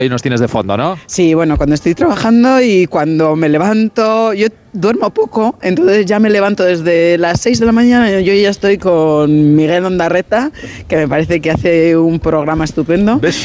y nos tienes de fondo, ¿no? Sí, bueno, cuando estoy trabajando y cuando me levanto, yo duermo poco, entonces ya me levanto desde las 6 de la mañana, yo ya estoy con Miguel Ondarreta, que me parece que hace un programa estupendo. ¿Ves?